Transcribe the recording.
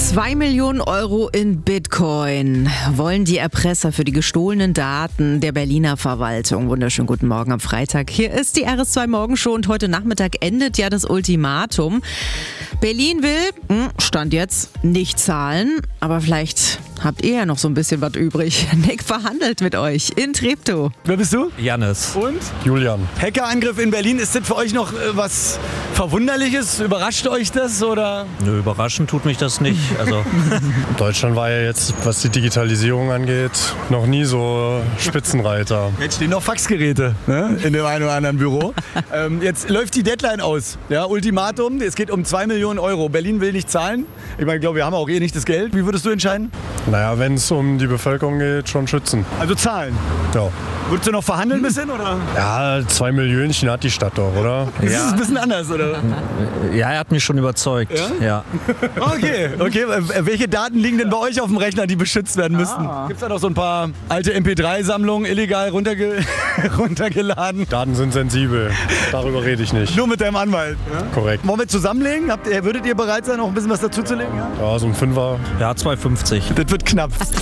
2 Millionen Euro in Bitcoin wollen die Erpresser für die gestohlenen Daten der Berliner Verwaltung. Wunderschönen guten Morgen am Freitag. Hier ist die RS2 Morgenshow und heute Nachmittag endet ja das Ultimatum. Berlin will, Stand jetzt, nicht zahlen, aber vielleicht habt ihr ja noch so ein bisschen was übrig. Nick verhandelt mit euch in Treptow. Wer bist du? Jannis. Und? Julian. Hackerangriff in Berlin, ist das für euch noch was Verwunderliches? Überrascht euch das oder? Nö, überraschen tut mich das nicht. Also Deutschland war ja jetzt, was die Digitalisierung angeht, noch nie so Spitzenreiter. Jetzt stehen noch Faxgeräte, ne? In dem einen oder anderen Büro. Jetzt läuft die Deadline aus. Ja, Ultimatum, es geht um 2 Millionen Euro. Berlin will nicht zahlen. Ich meine, ich glaube, wir haben auch nicht das Geld. Wie würdest du entscheiden? Naja, wenn es um die Bevölkerung geht, schon schützen. Also zahlen. Ja. Würdest du noch verhandeln ein bisschen, oder? Ja, 2 Millionchen hat die Stadt doch, oder? Ist es ein bisschen anders, oder? ja, er hat mich schon überzeugt. Ja? Okay. Welche Daten liegen denn bei euch auf dem Rechner, die beschützt werden müssten? Gibt es da noch so ein paar alte MP3-Sammlungen illegal runtergeladen? Daten sind sensibel. Darüber rede ich nicht. Nur mit deinem Anwalt. Ja? Korrekt. Wollen wir zusammenlegen? Würdet ihr bereit sein, noch ein bisschen was dazuzulegen? Ja, so ein Fünfer. Ja, 2,50. Das wird knapp.